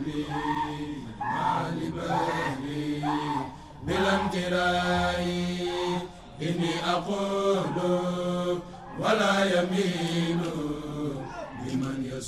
مع لبالي بلا امتراء إني أقول ولا يميل